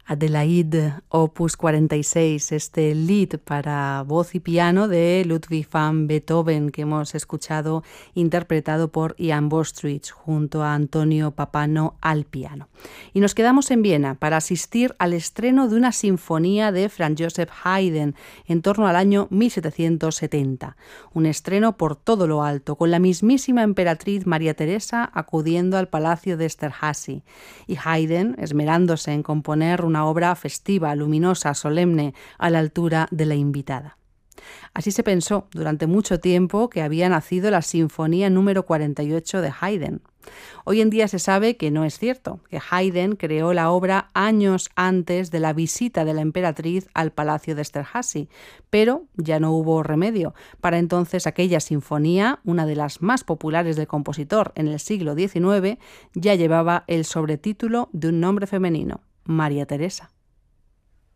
Adelaide, opus 46, este lead para voz y piano de Ludwig van Beethoven que hemos escuchado interpretado por Ian Bostridge junto a Antonio Papano al piano. Y nos quedamos en Viena para asistir al estreno de una sinfonía de Franz Joseph Haydn en torno al año 1770. Un estreno por todo lo alto, con la mismísima emperatriz María Teresa acudiendo al palacio de Esterházy y Haydn esmerándose en componer una obra festiva, luminosa, solemne, a la altura de la invitada. Así se pensó durante mucho tiempo que había nacido la Sinfonía número 48 de Haydn. Hoy en día se sabe que no es cierto, que Haydn creó la obra años antes de la visita de la emperatriz al palacio de Esterházy, pero ya no hubo remedio. Para entonces aquella sinfonía, una de las más populares del compositor en el siglo XIX, ya llevaba el sobretítulo de un nombre femenino, María Teresa.